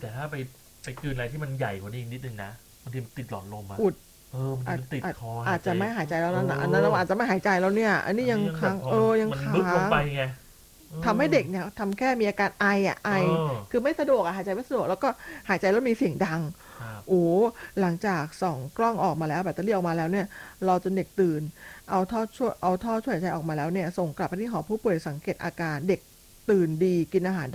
แต่ถ้าไปกลืนอะไรที่มันใหญ่กว่านี้อีกนิดนึงนะบางทีมันติดหลอดลมอะอุดบางทีอาจมันติดอาจคออาหายใจจจะไม่หายใจแล้วเอนะอันนั้นเราออาจจะไม่หายใจแล้วเนี่ยอันนี้อันยังค้างนี้ยังแบบพอยังมันบึ๊บค้างลงไปไงเอทำให้อเด็กเนี่ยทำแค่มีอาการไอเออคือไม่สะดวกหายใจไม่สะดวกแล้วก็หายใจแล้วมีเสียงดังครับโอ้หลังจากส่องกล้องออกมาแล้วแบตเตอรี่ออกมาแล้วเนี่ยเราจนเด็กตื่นเอาท่อช่วยหายใจออกมาแล้วเนี่ยส่งกลับไปที่หอผู้ป่วยสังเกตอาการเด็กตื่นดีกินอาหาร